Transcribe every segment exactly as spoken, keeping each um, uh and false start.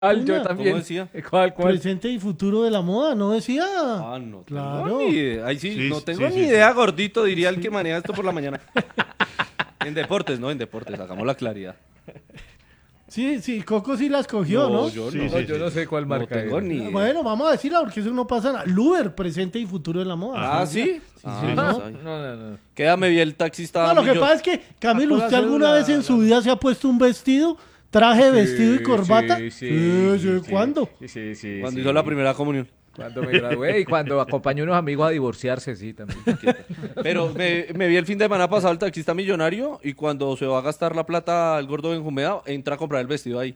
¿Cuál? Yo Una. también. ¿Cómo decía? ¿Cuál, cuál? Presente y futuro de la moda, ¿no decía? Ah, no Claro. tengo ni idea. Ahí sí, Sí, no sí, tengo sí, ni sí. idea, gordito, diría el que maneja esto por la mañana. En deportes, no, en deportes, hagamos la claridad. Sí, sí, Coco sí las cogió, ¿no? yo Sí, no. No, sí, yo sí. no sé cuál No marca tengo era. ni idea. Bueno, vamos a decirla porque eso no pasa nada. Luber, presente y futuro de la moda. Ah, ¿sí? Ah, sí, no Ah, sabía. no, no, no. Quédame bien el taxista. No, lo que millo- pasa es que, Camilo, Sacó la ¿usted alguna cédula, vez en su la- vida se ha puesto un vestido, traje, vestido y Sí, corbata? sí, sí, Sí, sí, sí. ¿cuándo? Sí, sí, sí. Cuando sí. hizo la primera comunión. Cuando me gradué y cuando acompañé a unos amigos a divorciarse, sí, también. Pero me, me vi el fin de semana pasado el taxista millonario y cuando se va a gastar la plata el gordo Benjumea, entra a comprar el vestido ahí.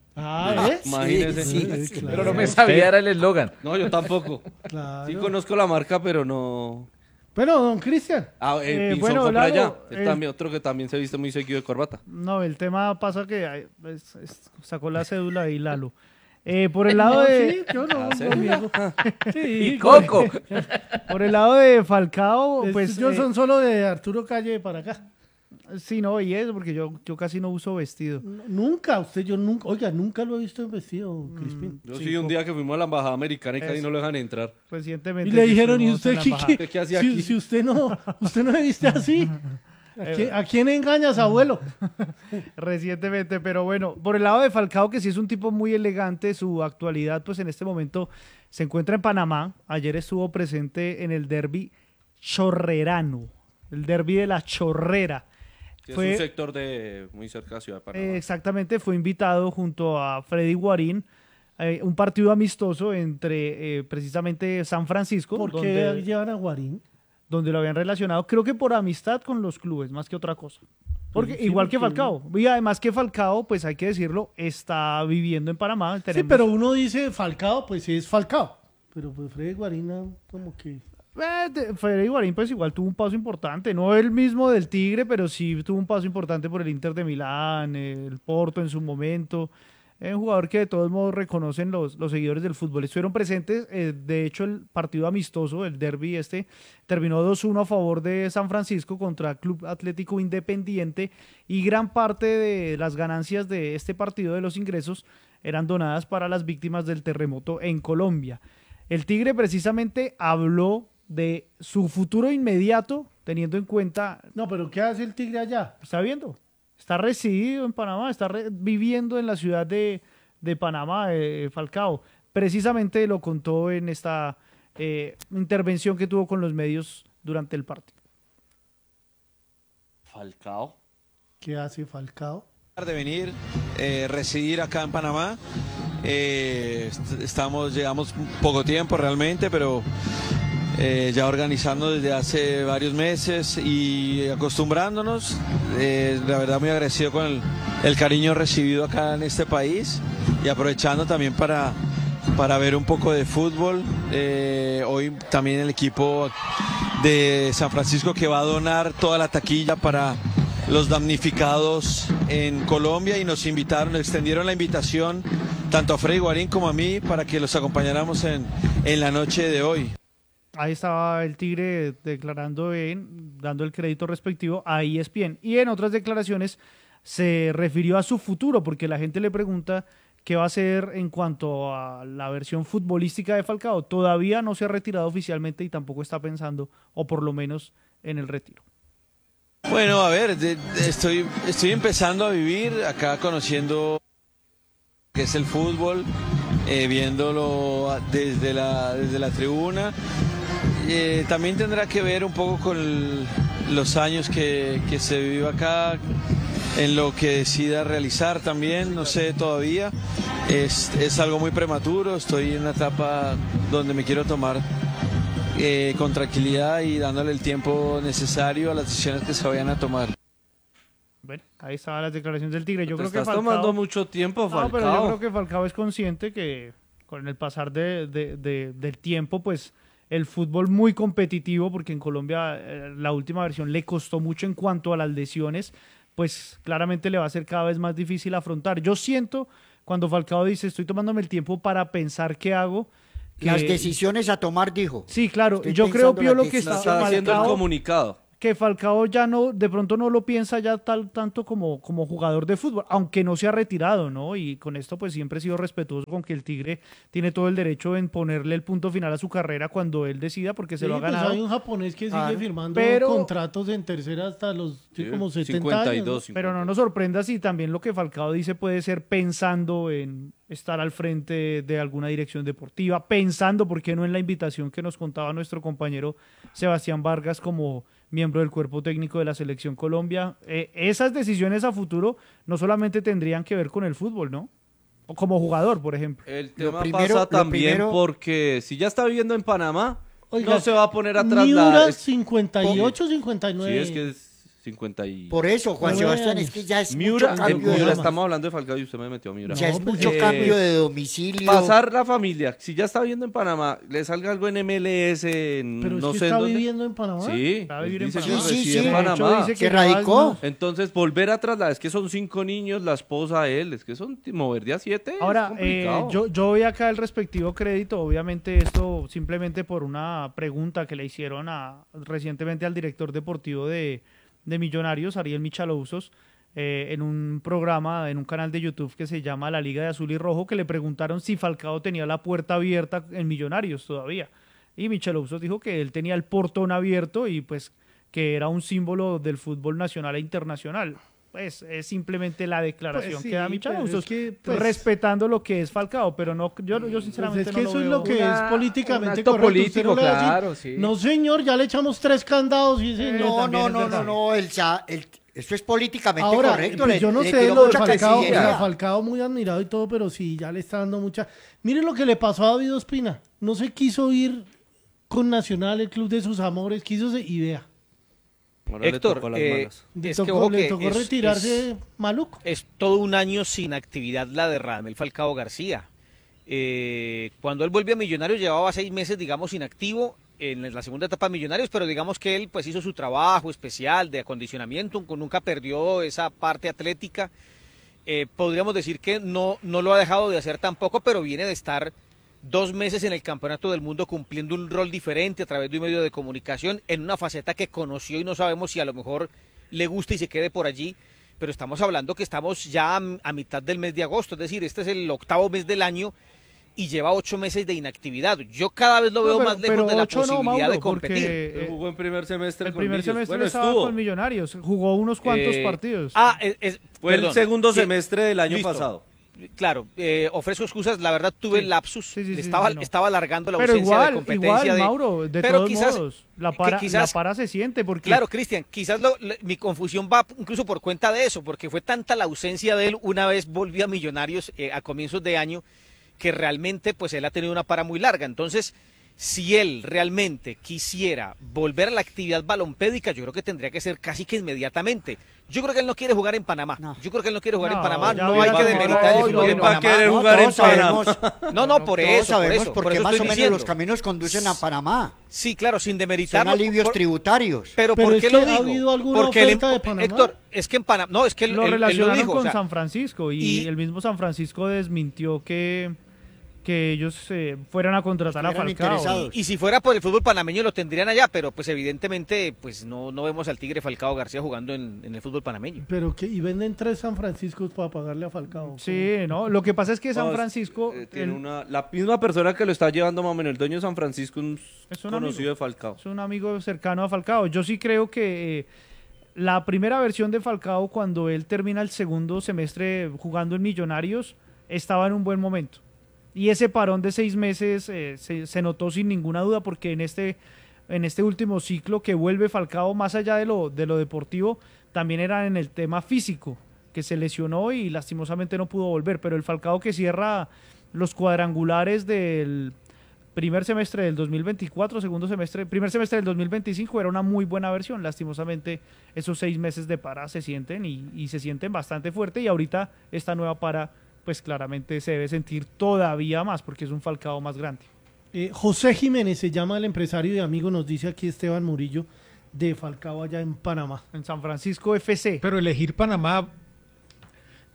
Ah, ¿ves? Imagínese. Sí, Pero claro, no me sabía, era el eslogan. No, yo tampoco. claro. Sí conozco la marca, pero no. Bueno, don Cristian. Ah, el Eh, Pinzón bueno, compra Lalo, allá. Es eh, también otro que también se viste muy seguido de corbata. No, el tema pasa que ay, es- es- sacó la cédula ahí Lalo. Eh, por el lado No, de sí, yo no, Ah, no ¿cédula? niego. Sí, Y Coco. por el lado de Falcao, pues pues yo eh, son solo de Arturo Calle para acá. sí, no, y eso porque yo, yo casi no uso vestido. No, nunca, usted, yo nunca, oiga, nunca lo he visto en vestido, Crispín. Yo Sí, sí, un Coco. día que fuimos a la embajada americana y casi Eso. no lo dejan entrar. Recientemente. Y le sí dijeron, ¿y estuvimos en usted la qué, embajada. qué, ¿Qué hacía si, aquí? si usted no, usted no me viste así? ¿A quién, a quién engañas, abuelo? Recientemente, pero bueno, por el lado de Falcao, que sí es un tipo muy elegante, su actualidad, pues en este momento se encuentra en Panamá. Ayer estuvo presente en el derby chorrerano, el derby de la Chorrera. Sí, Fue- Es un sector de muy cerca de Ciudad de Panamá. Eh, exactamente, fue invitado junto a Freddy Guarín, eh, un partido amistoso entre eh, precisamente San Francisco, ¿Por qué donde, llevan a Guarín? donde lo habían relacionado, creo que por amistad con los clubes, más que otra cosa. Porque Sí, igual que porque- Falcao, y además que Falcao, pues hay que decirlo, está viviendo en Panamá. Sí, Tenemos- pero uno dice Falcao, pues sí es Falcao. Pero pues Freddy Guarina, como que... Eh, de- Freddy Guarín pues igual tuvo un paso importante, no el mismo del Tigre, pero sí tuvo un paso importante por el Inter de Milán, el Porto en su momento. Es un jugador que de todos modos reconocen los, los seguidores del fútbol. Estuvieron presentes, eh, de hecho el partido amistoso, el derby este, terminó dos uno a favor de San Francisco contra Club Atlético Independiente y gran parte de las ganancias de este partido, de los ingresos, eran donadas para las víctimas del terremoto en Colombia. El Tigre precisamente habló de su futuro inmediato, teniendo en cuenta, No, pero ¿qué hace el Tigre allá? está viendo, está residido en Panamá, está re- viviendo en la ciudad de, de Panamá, eh, Falcao. Precisamente lo contó en esta eh, intervención que tuvo con los medios durante el partido. Falcao. ¿Qué hace Falcao? de venir, eh, residir acá en Panamá. Eh, est- estamos, llegamos poco tiempo realmente, pero eh, ya organizando desde hace varios meses y acostumbrándonos. Eh, la verdad muy agradecido con el, el cariño recibido acá en este país y aprovechando también para, para ver un poco de fútbol. Eh, hoy también el equipo de San Francisco que va a donar toda la taquilla para los damnificados en Colombia y nos invitaron, extendieron la invitación tanto a Freddy Guarín como a mí para que los acompañáramos en, en la noche de hoy. Ahí estaba el Tigre declarando en, dando el crédito respectivo a E S P N. Y en otras declaraciones se refirió a su futuro, porque la gente le pregunta qué va a hacer en cuanto a la versión futbolística de Falcao. Todavía no se ha retirado oficialmente y tampoco está pensando, o por lo menos, en el retiro. Bueno, a ver, de- de- estoy, estoy empezando a vivir acá conociendo qué es el fútbol, eh, viéndolo desde la, desde la tribuna. Eh, también tendrá que ver un poco con el- los años que, que se vive acá, en lo que decida realizar también, no sé todavía. Es, es algo muy prematuro, estoy en una etapa donde me quiero tomar eh, con tranquilidad y dándole el tiempo necesario a las decisiones que se vayan a tomar. Bueno, ahí estaban las declaraciones del Tigre. Yo Te creo que estás Falcao, tomando mucho tiempo, No, Falcao. pero yo creo que Falcao es consciente que con el pasar de, de- de- del tiempo, pues el fútbol muy competitivo, porque en Colombia eh, la última versión le costó mucho en cuanto a las lesiones, pues claramente le va a ser cada vez más difícil afrontar. Yo siento cuando Falcao dice, estoy tomándome el tiempo para pensar qué hago. que- Las decisiones a tomar, dijo. Sí, claro. Estoy yo creo, pensando Piolo, las que No está, decisiones. está haciendo el Falcao- comunicado. que Falcao ya no, de pronto no lo piensa ya tal tanto como, como jugador de fútbol, aunque no se ha retirado, ¿no? Y con esto pues siempre he sido respetuoso con que el Tigre tiene todo el derecho en ponerle el punto final a su carrera cuando él decida, porque se Sí, lo ha pues ganado. hay un japonés que sigue Claro. firmando Pero- contratos en tercera hasta los sí, Sí, como setenta cincuenta y años. ¿no? dos, Pero no nos sorprenda si también lo que Falcao dice puede ser pensando en estar al frente de alguna dirección deportiva, pensando, ¿por qué no?, en la invitación que nos contaba nuestro compañero Sebastián Vargas como miembro del cuerpo técnico de la Selección Colombia. Eh, esas decisiones a futuro no solamente tendrían que ver con el fútbol, ¿no? O como jugador, por ejemplo. El Lo tema primero- pasa lo también primero- porque si ya está viviendo en Panamá, Oiga, no se va a poner atrás Miura la... es- cincuenta y ocho, cincuenta y Sí, nueve. es que es cincuenta y... Por eso, Juan Nueve Sebastián, años. es que ya es Miura, mucho eh, cambio, Miura, de, estamos hablando de Falcao y usted me metió a Miura. ya es No, pues, mucho eh, cambio de domicilio. Pasar la familia, si ya está viviendo en Panamá, le salga algo en M L S, en Pero es no que sé en está dónde. viviendo en Panamá. Sí, Va a él vivir en dice que Panamá. Sí, sí, reside sí. en De hecho, Panamá. dice que Se no va- radicó. Entonces, volver atrás, la- es que son cinco niños, la esposa, él, es que son mover de a siete. es Ahora, eh, complicado. yo, yo doy acá el respectivo crédito, obviamente esto simplemente por una pregunta que le hicieron a, recientemente al director deportivo de, de Millonarios, Ariel Michalousos, eh, en un programa, en un canal de YouTube que se llama La Liga de Azul y Rojo, que le preguntaron si Falcao tenía la puerta abierta en Millonarios todavía. Y Michalousos dijo que él tenía el portón abierto y pues que era un símbolo del fútbol nacional e internacional. Pues es simplemente la declaración Pues sí, que da pero Michalousos, es que, pues, respetando lo que es Falcao, pero no, yo, yo Pues sinceramente es que no eso lo es veo. lo que Una- es políticamente un acto correcto. Usted político, no le va a decir, claro, sí. no señor, ya le echamos tres candados y señor. No, también no, es no, no, verdad. no, el, sa- el- esto es políticamente Ahora, correcto. pues le- yo no le sé tiró lo de mucha Falcao, o sea, cancillería. Falcao muy admirado y todo, pero sí, ya le está dando mucha... Miren lo que le pasó a David Ospina, no se quiso ir con Nacional, el club de sus amores, quiso se... y vea, Ahora le Héctor, tocó las eh, malas. le Es tocó, que, ojo, le que tocó es- retirarse es- maluco. Es todo un año sin actividad la de Radamel Falcao García. Eh, cuando él volvió a Millonarios llevaba seis meses, digamos, inactivo en la segunda etapa de Millonarios, pero digamos que él pues hizo su trabajo especial de acondicionamiento, nunca perdió esa parte atlética. Eh, podríamos decir que no, no lo ha dejado de hacer tampoco, pero viene de estar dos meses en el Campeonato del Mundo cumpliendo un rol diferente a través de un medio de comunicación en una faceta que conoció y no sabemos si a lo mejor le gusta y se quede por allí, pero estamos hablando que estamos ya a, a mitad del mes de agosto, es decir, este es el octavo mes del año y lleva ocho meses de inactividad. Yo cada vez lo No, veo pero- más lejos pero de la ocho no, posibilidad Mauro, de competir. porque, Él eh, jugó en primer semestre el con primer Millos. semestre Bueno, estaba estuvo. con Millonarios, jugó unos cuantos Eh, partidos. Ah, es, es- Fue el perdón. segundo Sí, semestre del año listo. pasado. Claro, eh, ofrezco excusas, la verdad tuve Sí. lapsus, Sí, sí, sí, estaba, sí, no. estaba alargando la Pero ausencia igual, de competencia igual, de... Mauro, de pero todos quizás- modos, la que para, quizás- la para se siente porque Claro, Cristian, quizás lo- le- mi confusión va incluso por cuenta de eso, porque fue tanta la ausencia de él una vez volvió a Millonarios eh, a comienzos de año, que realmente pues él ha tenido una para muy larga. Entonces, si él realmente quisiera volver a la actividad balompédica, yo creo que tendría que ser casi que inmediatamente. Yo creo que él no quiere jugar en Panamá. No. Yo creo que él no quiere jugar No, en Panamá. ya No hay hubiera que tomado- demeritar el no, fútbol en no, va a querer Panamá. jugar en todos sabemos, No, no, por todos eso, por sabemos eso. por porque eso más estoy o menos diciendo. los caminos conducen a Panamá. Sí, claro, sin demeritar. Son alivios tributarios. Pero, Pero ¿por es qué que lo ha digo? habido alguna Porque él- oferta de Panamá. Héctor, es que en Panamá, no, es que él, lo él- él lo relacionaron dijo, con o sea, San Francisco y, y- el mismo San Francisco desmintió que, que ellos eh, fueran a contratar a Estuvieran Falcao. interesados. y si fuera por el fútbol panameño lo tendrían allá, pero pues evidentemente pues no, no vemos al Tigre Falcao García jugando en, en el fútbol panameño. Pero que, y venden tres San Franciscos para pagarle a Falcao. Sí, no, lo que pasa es que San No, es- Francisco eh, tiene el- una, la misma persona que lo está llevando más o menos, el dueño de San Francisco, un Es un conocido amigo. de Falcao. es un amigo cercano a Falcao. Yo sí creo que eh, la primera versión de Falcao, cuando él termina el segundo semestre jugando en Millonarios, estaba en un buen momento. Y ese parón de seis meses eh, se, se notó sin ninguna duda porque en este, en este último ciclo que vuelve Falcao, más allá de lo, de lo deportivo, también era en el tema físico, que se lesionó y lastimosamente no pudo volver. Pero el Falcao que cierra los cuadrangulares del primer semestre del dos mil veinticuatro, segundo semestre, primer semestre del dos mil veinticinco era una muy buena versión. Lastimosamente esos seis meses de para se sienten y, y se sienten bastante fuerte y ahorita esta nueva para pues claramente se debe sentir todavía más porque es un Falcao más grande. Eh, José Jiménez se llama el empresario y amigo, nos dice aquí Esteban Murillo, de Falcao allá en Panamá. En San Francisco F C. Pero elegir Panamá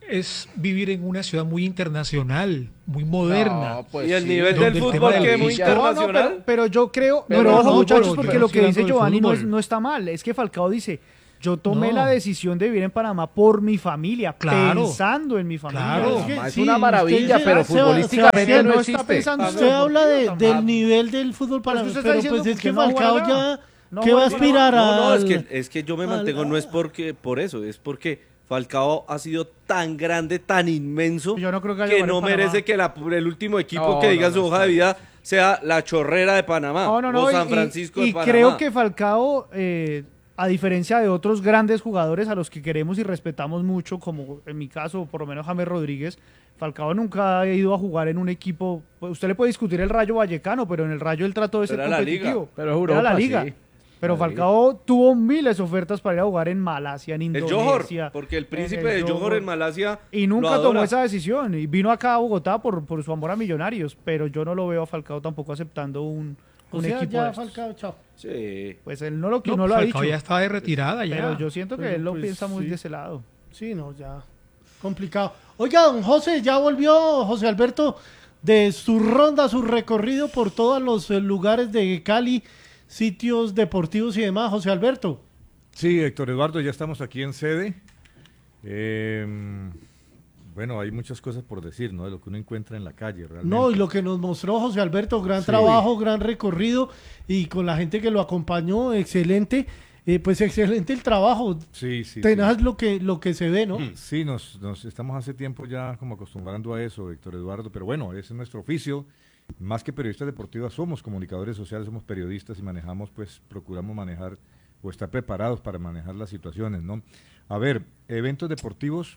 es vivir en una ciudad muy internacional, muy moderna. No, pues y el sí, nivel donde del el tema fútbol de que la es muy villa- No, no, internacional. pero, pero yo creo, Pero pero ojo no, muchachos, pero porque yo lo estoy que dice hablando de Giovanni no, es- fútbol. no está mal, es que Falcao dice, yo tomé No. la decisión de vivir en Panamá por mi familia, Claro. pensando en mi familia. Claro. Es que Es sí, una maravilla, usted- pero Seba- Seba- futbolísticamente Sebastián, no no está existe. pensando en Usted habla de, deportivo del tampoco. nivel del fútbol para Pero usted está pero diciendo pues es que que no juega Falcao nada. ya No ¿qué va a juega aspirar No, no, al- es que, es que yo me al- mantengo, no es porque por eso, es porque Falcao ha sido tan grande, tan inmenso, Yo no creo que haya que lugar en no Panamá. merece que la- el último equipo No, que diga no, su no hoja está de vida sea la Chorrera de Panamá No, no, no, o y- San y- Francisco y, de Panamá. creo que Falcao, eh, a diferencia de otros grandes jugadores a los que queremos y respetamos mucho, como en mi caso, por lo menos James Rodríguez, Falcao nunca ha ido a jugar en un equipo. Pues usted le puede discutir el Rayo Vallecano, pero en el Rayo él trató de ser Pero era la liga. competitivo. Pero es Era Europa, la liga. sí. Pero La Falcao tuvo miles de ofertas para ir a jugar en Malasia, en El Johor, Indonesia. porque el en príncipe el de Johor en Malasia Y lo nunca adora. tomó esa decisión. Y vino acá a Bogotá por, por su amor a Millonarios. Pero yo no lo veo a Falcao tampoco aceptando un, o un sea, equipo ya de estos. Falcao, chao. Sí. Pues él no lo, No, no lo ha Falcao dicho. ya está de retirada ya. Pero yo siento que Pero él lo pues, piensa muy sí. de ese lado. Sí, no, ya complicado. Oiga, don José, ya volvió José Alberto de su ronda, su recorrido por todos los eh, lugares de Cali, sitios deportivos y demás, José Alberto. Sí, Héctor Eduardo, ya estamos aquí en sede. Eh, bueno, hay muchas cosas por decir, ¿no? De lo que uno encuentra en la calle, realmente. No, y lo que nos mostró José Alberto, gran Sí. trabajo, gran recorrido y con la gente que lo acompañó, excelente. Eh, pues excelente el trabajo. Sí, sí. Tenaz sí. lo que lo que se ve, ¿no? Sí, nos, nos estamos hace tiempo ya como acostumbrando a eso, Héctor Eduardo, pero bueno, ese es nuestro oficio. Más que periodistas deportivos, somos comunicadores sociales, somos periodistas y manejamos, pues procuramos manejar o estar preparados para manejar las situaciones, ¿no? A ver, eventos deportivos,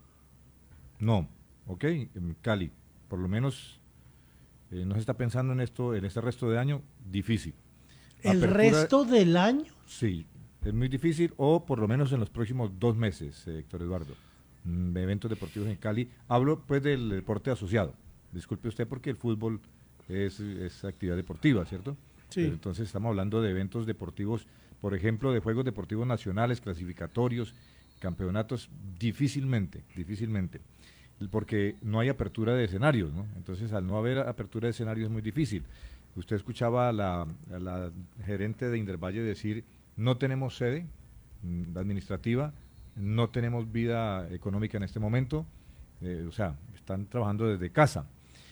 no, ¿ok? En Cali, por lo menos eh, no se está pensando en esto, en este resto de año, difícil. El Apertura- resto del año. Sí, es muy difícil, o por lo menos en los próximos dos meses, eh, Héctor Eduardo. Mm, eventos deportivos en Cali. Hablo pues del deporte asociado. Disculpe usted porque el fútbol es, es actividad deportiva, ¿cierto? Sí. Pero entonces estamos hablando de eventos deportivos, por ejemplo, de Juegos Deportivos Nacionales, clasificatorios, campeonatos, difícilmente, difícilmente. Porque no hay apertura de escenarios, ¿no? Entonces, al no haber apertura de escenarios es muy difícil. Usted escuchaba a la, a la gerente de Indervalle decir, no tenemos sede mm, administrativa, no tenemos vida económica en este momento, eh, o sea, están trabajando desde casa.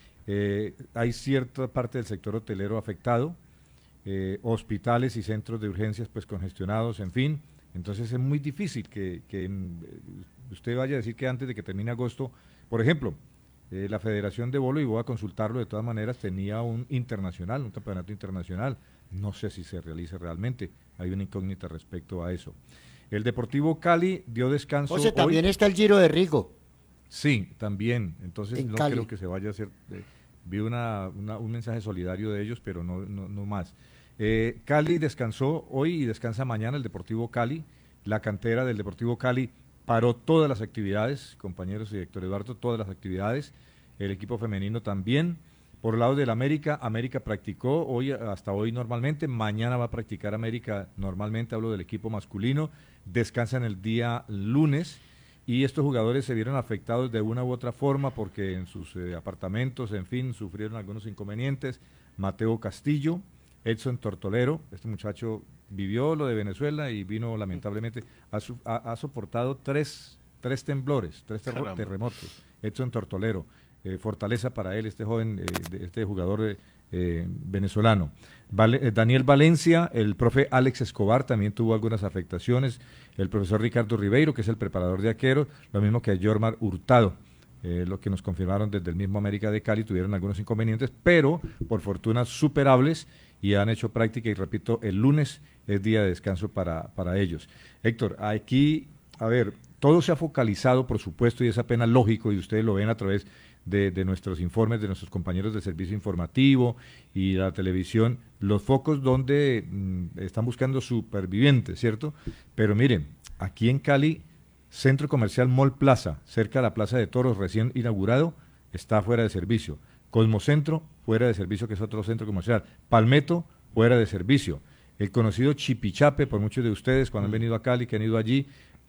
Eh, hay cierta parte del sector hotelero afectado, eh, hospitales y centros de urgencias pues congestionados, en fin, entonces es muy difícil que, que mm, usted vaya a decir que antes de que termine agosto, por ejemplo, Eh, la Federación de Bolo, y voy a consultarlo de todas maneras, tenía un internacional, un campeonato internacional. No sé si se realiza realmente. Hay una incógnita respecto a eso. El Deportivo Cali dio descanso. O sea, hoy. también está el Giro de Rigo. Sí, también. Entonces En no Cali. creo que se vaya a hacer. Eh, vi una, una- un mensaje solidario de ellos, pero no, no, no más. Eh, Cali descansó hoy y descansa mañana el Deportivo Cali. La cantera del Deportivo Cali paró todas las actividades, compañeros y Héctor Eduardo, todas las actividades. El equipo femenino también. Por el lado del América, América practicó hoy hasta hoy normalmente, mañana va a practicar América normalmente, hablo del equipo masculino, descansan el día lunes y estos jugadores se vieron afectados de una u otra forma porque en sus eh, apartamentos, en fin, sufrieron algunos inconvenientes. Mateo Castillo, Edson Tortolero, este muchacho vivió lo de Venezuela y vino lamentablemente, ha, su- ha- ha soportado tres, tres temblores, tres terro- Caramba. terremotos. Edson Tortolero. Eh, fortaleza para él, este joven, eh, de- este jugador eh, eh, venezolano. Vale- eh, Daniel Valencia, el profe Alex Escobar también tuvo algunas afectaciones, el profesor Ricardo Ribeiro, que es el preparador de arqueros, lo mismo que Jormar Hurtado, eh, lo que nos confirmaron desde el mismo América de Cali, tuvieron algunos inconvenientes, pero por fortuna superables y han hecho práctica y repito, el lunes es día de descanso para, para ellos. Héctor, aquí, a ver, todo se ha focalizado, por supuesto, y es apenas lógico, y ustedes lo ven a través de, de nuestros informes, de nuestros compañeros del servicio informativo y la televisión, los focos donde mm, están buscando supervivientes, ¿cierto? Pero miren, aquí en Cali, Centro Comercial Mall Plaza, cerca de la Plaza de Toros, recién inaugurado, está fuera de servicio. Cosmocentro, fuera de servicio, que es otro centro comercial. Palmetto, fuera de servicio. El conocido Chipichape, por muchos de ustedes, cuando han venido a Cali, que han ido allí,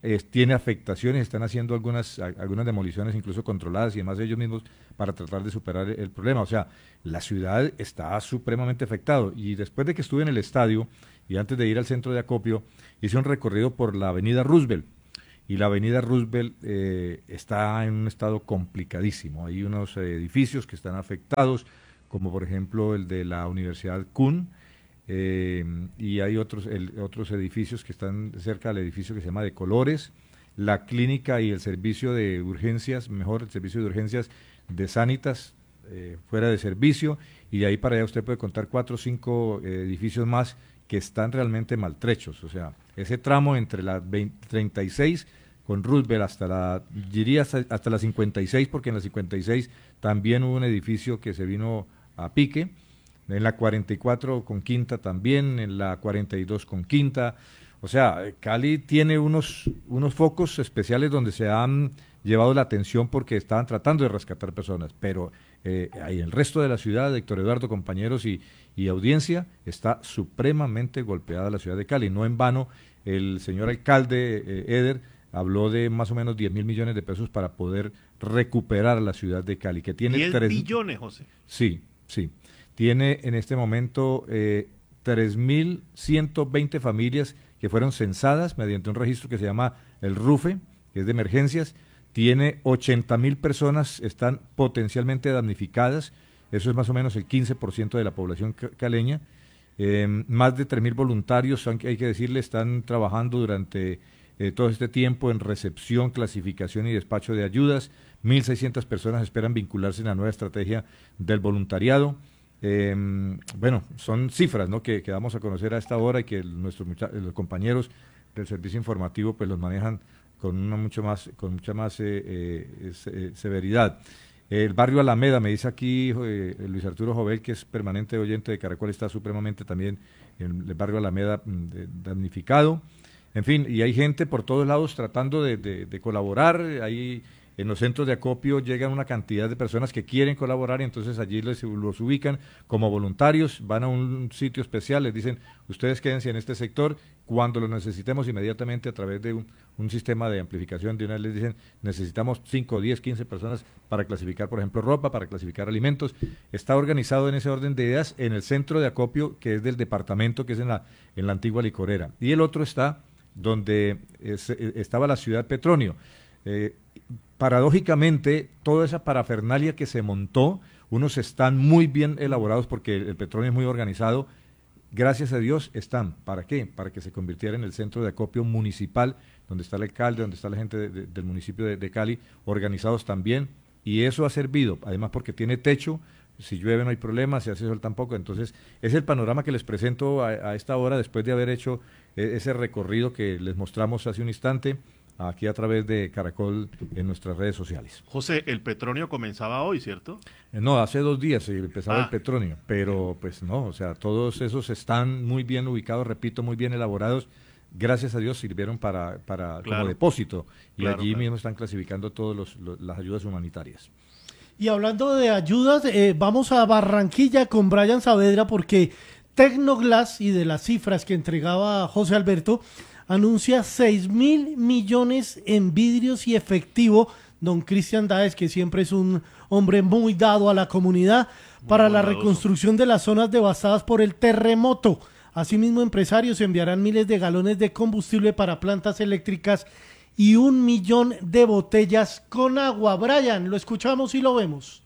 eh, tiene afectaciones, están haciendo algunas, a, algunas demoliciones incluso controladas y además ellos mismos para tratar de superar el, el problema. O sea, la ciudad está supremamente afectada. Y después de que estuve en el estadio y antes de ir al centro de acopio, hice un recorrido por la avenida Roosevelt. Y la avenida Roosevelt eh, está en un estado complicadísimo. Hay unos eh, edificios que están afectados, como por ejemplo el de la Universidad Kuhn, eh, y hay otros, el, otros edificios que están cerca del edificio que se llama de Colores, la clínica y el servicio de urgencias, mejor el servicio de urgencias de Sanitas, eh, fuera de servicio, y de ahí para allá usted puede contar cuatro o cinco eh, edificios más que están realmente maltrechos. O sea, ese tramo entre la veinte, treinta y seis con Roosevelt hasta la, diría hasta, hasta la cincuenta y seis, porque en la cincuenta y seis también hubo un edificio que se vino a pique, en la cuarenta y cuatro con Quinta también, en la cuarenta y dos con Quinta. O sea, Cali tiene unos, unos focos especiales donde se han llevado la atención porque estaban tratando de rescatar personas, pero eh, ahí el resto de la ciudad, Héctor Eduardo, compañeros y, y audiencia, está supremamente golpeada la ciudad de Cali. No en vano, el señor alcalde eh, Eder habló de más o menos diez mil millones de pesos para poder recuperar la ciudad de Cali, que tiene diez tres billones, José. Sí, sí. Tiene en este momento eh, tres mil ciento veinte familias que fueron censadas mediante un registro que se llama el RUFE, que es de emergencias. Tiene ochenta mil personas, están potencialmente damnificadas, eso es más o menos el quince por ciento de la población caleña. Eh, más de tres mil voluntarios, hay que decirle, están trabajando durante eh, todo este tiempo en recepción, clasificación y despacho de ayudas. mil seiscientas personas esperan vincularse en la nueva estrategia del voluntariado. Eh, bueno, son cifras, ¿no?, que, que damos a conocer a esta hora y que nuestros los compañeros del servicio informativo pues los manejan con una mucho más con mucha más eh, eh, eh, severidad. El barrio Alameda, me dice aquí eh, Luis Arturo Jovel, que es permanente oyente de Caracol, está supremamente también en el barrio Alameda de, damnificado. En fin, y hay gente por todos lados tratando de, de, de colaborar. Ahí en los centros de acopio llegan una cantidad de personas que quieren colaborar y entonces allí les, los ubican como voluntarios, van a un sitio especial, les dicen, ustedes quédense en este sector, cuando lo necesitemos inmediatamente a través de un, un sistema de amplificación, de una vez les dicen, necesitamos cinco, diez, quince personas para clasificar, por ejemplo, ropa, para clasificar alimentos. Está organizado en ese orden de ideas en el centro de acopio, que es del departamento, que es en la, en la antigua licorera. Y el otro está donde es, estaba la ciudad Petronio. Eh, paradójicamente, toda esa parafernalia que se montó, unos están muy bien elaborados porque el, el Petronio es muy organizado, gracias a Dios están. ¿Para qué? Para que se convirtiera en el centro de acopio municipal, donde está el alcalde, donde está la gente de, de, del municipio de, de Cali, organizados también, y eso ha servido, además porque tiene techo, si llueve no hay problema, si hace sol tampoco. Entonces, es el panorama que les presento a, a esta hora, después de haber hecho eh, ese recorrido que les mostramos hace un instante, aquí a través de Caracol en nuestras redes sociales. José, el Petronio comenzaba hoy, ¿cierto? Eh, no, hace dos días empezaba Ah. el Petronio, pero pues no, o sea, todos esos están muy bien ubicados, repito, muy bien elaborados. Gracias a Dios sirvieron para, para Claro. como depósito y Claro, allí claro. mismo están clasificando todas las ayudas humanitarias. Y hablando de ayudas, eh, vamos a Barranquilla con Brian Saavedra porque Tecnoglass, y de las cifras que entregaba José Alberto, anuncia seis mil millones en vidrios y efectivo. Don Cristian Dáez, que siempre es un hombre muy dado a la comunidad, Muy para la bondadoso. reconstrucción de las zonas devastadas por el terremoto. Asimismo, empresarios enviarán miles de galones de combustible para plantas eléctricas y un millón de botellas con agua. Brian, lo escuchamos y lo vemos.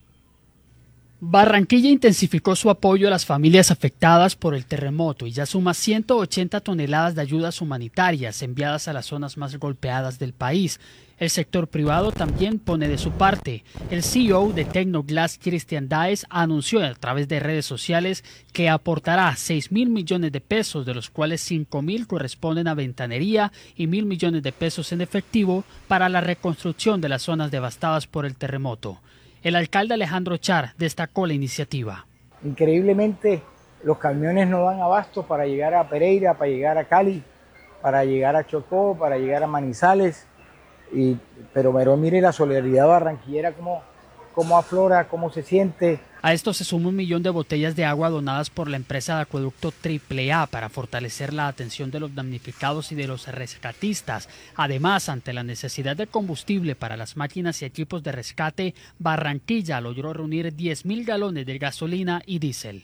Barranquilla intensificó su apoyo a las familias afectadas por el terremoto y ya suma ciento ochenta toneladas de ayudas humanitarias enviadas a las zonas más golpeadas del país. El sector privado también pone de su parte. El C E O de Tecnoglass, Cristian Dáez, anunció a través de redes sociales que aportará seis mil millones de pesos, de los cuales cinco mil corresponden a ventanería y mil millones de pesos en efectivo para la reconstrucción de las zonas devastadas por el terremoto. El alcalde Alejandro Char destacó la iniciativa. Increíblemente, los camiones no dan abasto para llegar a Pereira, para llegar a Cali, para llegar a Chocó, para llegar a Manizales. Y, pero, pero mire la solidaridad barranquillera, como cómo aflora, cómo se siente. A esto se suma un millón de botellas de agua donadas por la empresa de acueducto Triple A para fortalecer la atención de los damnificados y de los rescatistas. Además, ante la necesidad de combustible para las máquinas y equipos de rescate, Barranquilla logró reunir diez mil galones de gasolina y diésel.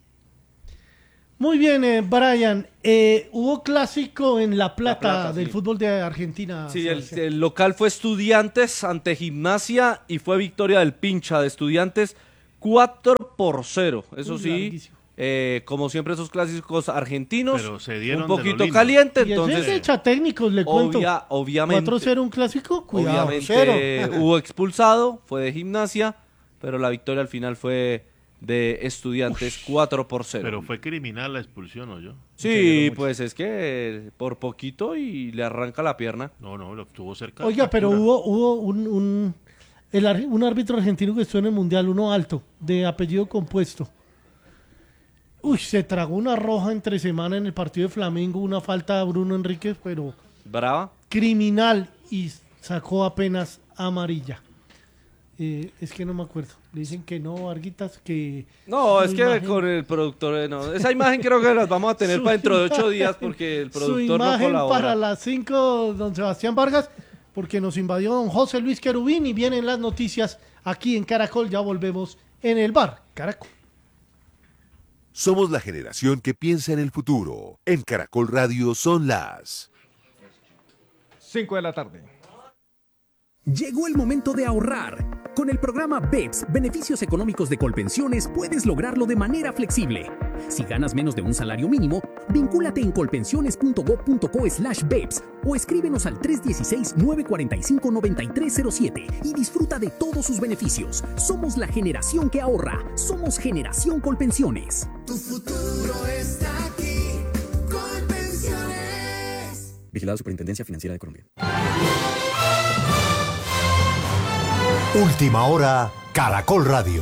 Muy bien, eh, Brian. Eh, hubo clásico en La Plata, La Plata, del sí. fútbol de Argentina. Sí, el, Sebastián. el local fue Estudiantes ante Gimnasia y fue victoria del Pincha de Estudiantes cuatro por cero. Eso Uy, sí, larguísimo. eh, como siempre esos clásicos argentinos, Pero se dieron un de lo poquito lindo. caliente, Y ese entonces es echa técnicos, le cuento. obvia- obviamente, cuatro cero un clásico, cuidado. obviamente Cero. hubo expulsado, fue de Gimnasia, pero la victoria al final fue de Estudiantes cuatro por cero. Pero fue criminal la expulsión, ¿o yo? Sí, pues es que por poquito y le arranca la pierna. No, no, lo estuvo cerca. Oiga, pero hubo, hubo un, un, el ar- un árbitro argentino que estuvo en el Mundial, uno alto, de apellido compuesto. Uy, se tragó una roja entre semana en el partido de Flamengo, una falta a Bruno Enríquez, pero Brava. criminal, y sacó apenas amarilla. Eh, es que no me acuerdo. Le dicen que no, Varguitas, que... No, su es que imagen- con el productor, eh, no. Esa imagen creo que las vamos a tener Su para dentro de ocho imagen- días porque el Su productor no imagen colabora. para las cinco, don Sebastián Vargas, porque nos invadió don José Luis Querubín y vienen las noticias aquí en Caracol. Ya volvemos en el bar Caracol. Somos la generación que piensa en el futuro. En Caracol Radio son las cinco de la tarde. Llegó el momento de ahorrar. Con el programa B E P S, Beneficios Económicos de Colpensiones, puedes lograrlo de manera flexible. Si ganas menos de un salario mínimo, vincúlate en colpensiones.gov.co slash B E P S o escríbenos al tres uno seis, nueve cuatro cinco, nueve tres cero siete y disfruta de todos sus beneficios. Somos la generación que ahorra. Somos Generación Colpensiones. Tu futuro está aquí. Colpensiones. Vigilado Superintendencia Financiera de Colombia. Última hora, Caracol Radio.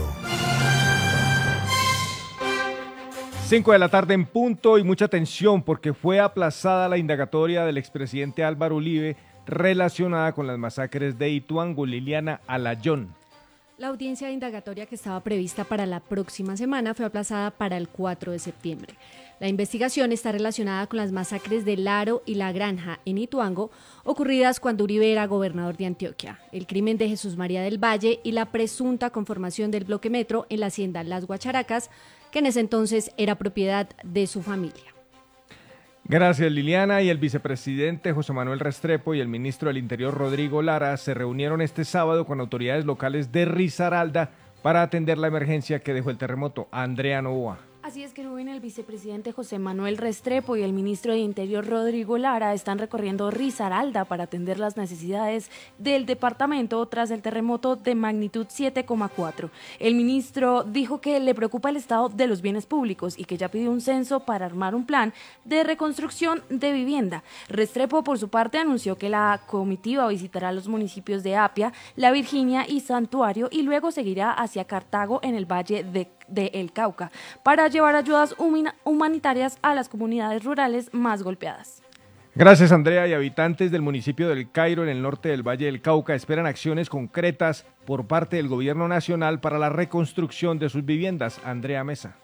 cinco de la tarde en punto y mucha atención porque fue aplazada la indagatoria del expresidente Álvaro Uribe relacionada con las masacres de Ituango. Liliana Alayón. La audiencia indagatoria que estaba prevista para la próxima semana fue aplazada para el cuatro de septiembre. La investigación está relacionada con las masacres de Laro y La Granja en Ituango, ocurridas cuando Uribe era gobernador de Antioquia, el crimen de Jesús María del Valle y la presunta conformación del bloque metro en la hacienda Las Guacharacas, que en ese entonces era propiedad de su familia. Gracias, Liliana. Y el vicepresidente José Manuel Restrepo y el ministro del Interior Rodrigo Lara se reunieron este sábado con autoridades locales de Risaralda para atender la emergencia que dejó el terremoto. Andrea Novoa. Así es, Querubín, el vicepresidente José Manuel Restrepo y el ministro de Interior Rodrigo Lara están recorriendo Risaralda para atender las necesidades del departamento tras el terremoto de magnitud siete coma cuatro. El ministro dijo que le preocupa el estado de los bienes públicos y que ya pidió un censo para armar un plan de reconstrucción de vivienda. Restrepo, por su parte, anunció que la comitiva visitará los municipios de Apia, La Virginia y Santuario y luego seguirá hacia Cartago en el Valle de, de El Cauca para llevar ayudas humanitarias a las comunidades rurales más golpeadas. Gracias, Andrea. Y habitantes del municipio del Cairo, en el norte del Valle del Cauca, esperan acciones concretas por parte del gobierno nacional para la reconstrucción de sus viviendas. Andrea Mesa.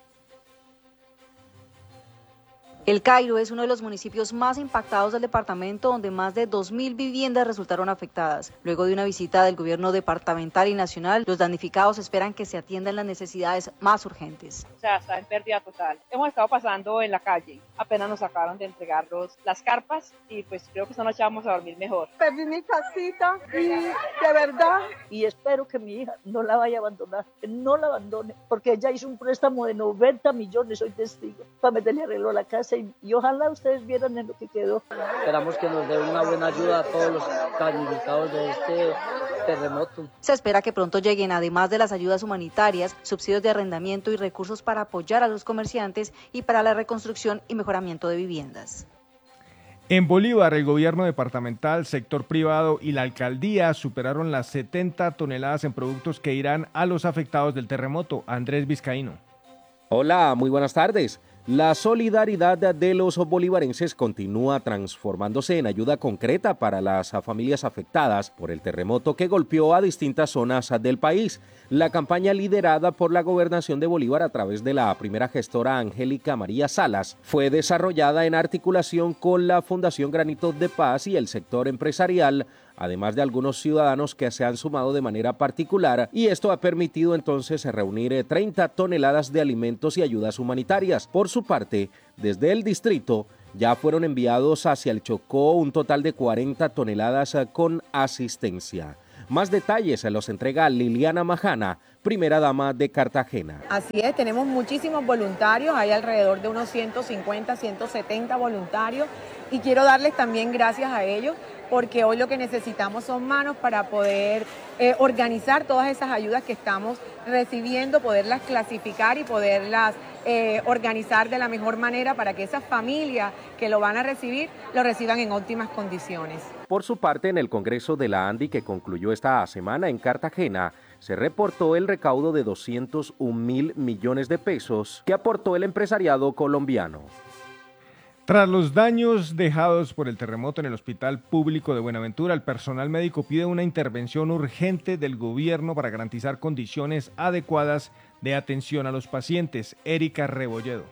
El Cairo es uno de los municipios más impactados del departamento, donde más de dos mil viviendas resultaron afectadas. Luego de una visita del gobierno departamental y nacional, los damnificados esperan que se atiendan las necesidades más urgentes. O sea, está en pérdida total. Hemos estado pasando en la calle, apenas nos acabaron de entregar los, las carpas y pues creo que esta noche vamos a dormir mejor. Perdí mi casita y de verdad, y espero que mi hija no la vaya a abandonar, que no la abandone, porque ella hizo un préstamo de noventa millones, soy testigo, para meterle arreglo a la casa. Y, y ojalá ustedes vieran en lo que quedó. Esperamos que nos dé una buena ayuda a todos los damnificados de este terremoto. Se espera que pronto lleguen, además de las ayudas humanitarias, subsidios de arrendamiento y recursos para apoyar a los comerciantes y para la reconstrucción y mejoramiento de viviendas. En Bolívar, el gobierno departamental, sector privado y la alcaldía superaron las setenta toneladas en productos que irán a los afectados del terremoto. Andrés Vizcaíno. Hola, muy buenas tardes. La solidaridad de los bolivarenses continúa transformándose en ayuda concreta para las familias afectadas por el terremoto que golpeó a distintas zonas del país. La campaña liderada por la Gobernación de Bolívar a través de la primera gestora Angélica María Salas fue desarrollada en articulación con la Fundación Granitos de Paz y el sector empresarial, además de algunos ciudadanos que se han sumado de manera particular, y esto ha permitido entonces reunir treinta toneladas de alimentos y ayudas humanitarias. Por su parte, desde el distrito ya fueron enviados hacia el Chocó un total de cuarenta toneladas con asistencia. Más detalles se los entrega Liliana Majana, primera dama de Cartagena. Así es, tenemos muchísimos voluntarios, hay alrededor de unos ciento cincuenta, ciento setenta voluntarios, y quiero darles también gracias a ellos porque hoy lo que necesitamos son manos para poder eh, organizar todas esas ayudas que estamos recibiendo, poderlas clasificar y poderlas eh, organizar de la mejor manera para que esas familias que lo van a recibir, lo reciban en óptimas condiciones. Por su parte, en el Congreso de la ANDI que concluyó esta semana en Cartagena, se reportó el recaudo de doscientos un mil millones de pesos que aportó el empresariado colombiano. Tras los daños dejados por el terremoto en el Hospital Público de Buenaventura, el personal médico pide una intervención urgente del gobierno para garantizar condiciones adecuadas de atención a los pacientes. Erika Rebolledo.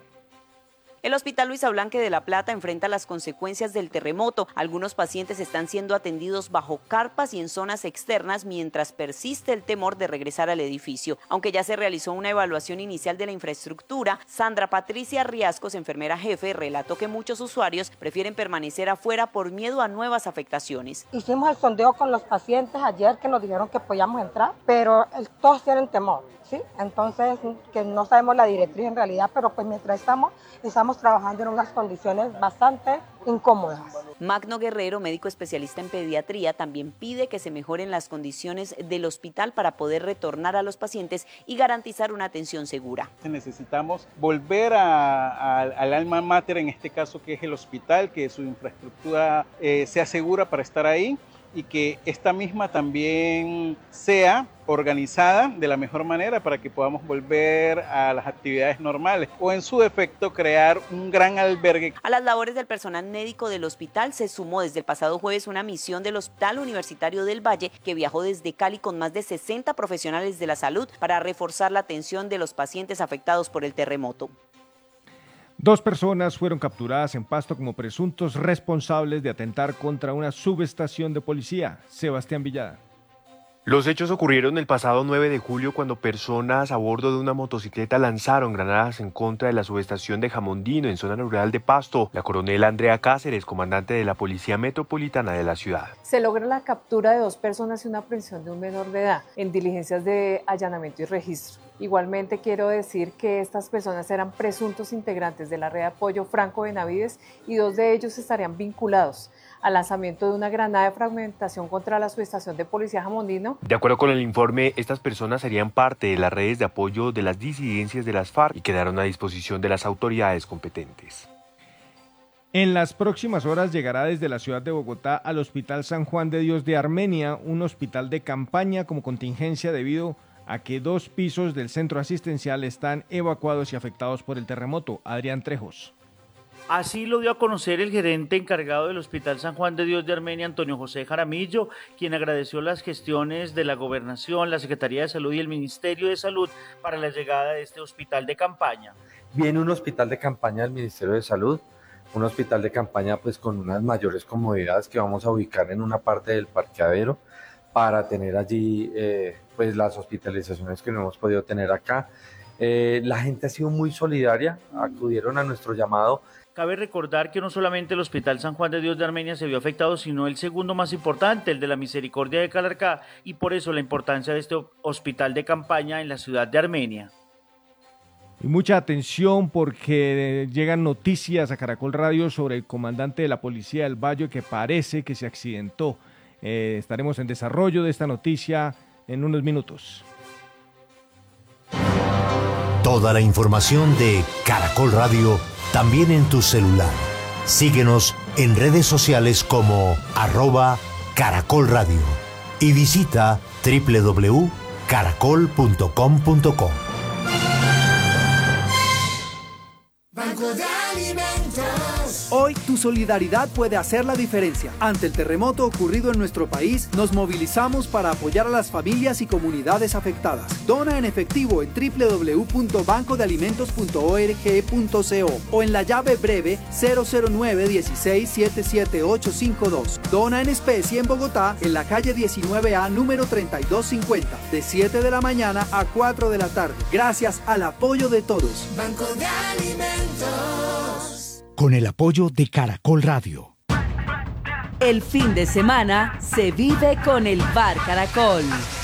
El Hospital Luisa Blanque de La Plata enfrenta las consecuencias del terremoto. Algunos pacientes están siendo atendidos bajo carpas y en zonas externas mientras persiste el temor de regresar al edificio. Aunque ya se realizó una evaluación inicial de la infraestructura, Sandra Patricia Riascos, enfermera jefe, relató que muchos usuarios prefieren permanecer afuera por miedo a nuevas afectaciones. Hicimos el sondeo con los pacientes ayer que nos dijeron que podíamos entrar, pero todos tienen temor. ¿Sí? Entonces, que no sabemos la directriz en realidad, pero pues mientras estamos, estamos trabajando en unas condiciones bastante incómodas. Magno Guerrero, médico especialista en pediatría, también pide que se mejoren las condiciones del hospital para poder retornar a los pacientes y garantizar una atención segura. Necesitamos volver a, a, al alma mater, en este caso que es el hospital, que su infraestructura eh, sea segura para estar ahí, y que esta misma también sea organizada de la mejor manera para que podamos volver a las actividades normales o en su defecto crear un gran albergue. A las labores del personal médico del hospital se sumó desde el pasado jueves una misión del Hospital Universitario del Valle que viajó desde Cali con más de sesenta profesionales de la salud para reforzar la atención de los pacientes afectados por el terremoto. Dos personas fueron capturadas en Pasto como presuntos responsables de atentar contra una subestación de policía. Sebastián Villada. Los hechos ocurrieron el pasado nueve de julio cuando personas a bordo de una motocicleta lanzaron granadas en contra de la subestación de Jamondino en zona rural de Pasto. La coronel Andrea Cáceres, comandante de la Policía Metropolitana de la ciudad. Se logra la captura de dos personas y una aprehensión de un menor de edad en diligencias de allanamiento y registro. Igualmente quiero decir que estas personas eran presuntos integrantes de la red de apoyo Franco Benavides y dos de ellos estarían vinculados al lanzamiento de una granada de fragmentación contra la subestación de policía Jamondino. De acuerdo con el informe, estas personas serían parte de las redes de apoyo de las disidencias de las FARC y quedaron a disposición de las autoridades competentes. En las próximas horas llegará desde la ciudad de Bogotá al Hospital San Juan de Dios de Armenia, un hospital de campaña como contingencia debido a que dos pisos del centro asistencial están evacuados y afectados por el terremoto. Adrián Trejos. Así lo dio a conocer el gerente encargado del Hospital San Juan de Dios de Armenia, Antonio José Jaramillo, quien agradeció las gestiones de la Gobernación, la Secretaría de Salud y el Ministerio de Salud para la llegada de este hospital de campaña. Viene un hospital de campaña del Ministerio de Salud, un hospital de campaña pues con unas mayores comodidades que vamos a ubicar en una parte del parqueadero para tener allí eh, pues las hospitalizaciones que no hemos podido tener acá. Eh, la gente ha sido muy solidaria, acudieron a nuestro llamado. Cabe recordar que no solamente el Hospital San Juan de Dios de Armenia se vio afectado, sino el segundo más importante, el de la Misericordia de Calarcá, y por eso la importancia de este hospital de campaña en la ciudad de Armenia. Y mucha atención porque llegan noticias a Caracol Radio sobre el comandante de la Policía del Valle que parece que se accidentó. Eh, estaremos en desarrollo de esta noticia en unos minutos. Toda la información de Caracol Radio también en tu celular. Síguenos en redes sociales como arroba Caracol Radio y visita doble u doble u doble u punto caracol punto com punto co. Banco de Alimentos. Hoy tu solidaridad puede hacer la diferencia. Ante el terremoto ocurrido en nuestro país, nos movilizamos para apoyar a las familias y comunidades afectadas. Dona en efectivo en doble u doble u doble u punto banco de alimentos punto org punto co o en la llave breve cero cero nueve dieciséis siete siete ocho cinco dos. Dona en especie en Bogotá, en la calle diecinueve A número treinta y dos cincuenta, de siete de la mañana a cuatro de la tarde. Gracias al apoyo de todos. Banco de Alimentos. Con el apoyo de Caracol Radio. El fin de semana se vive con el Bar Caracol.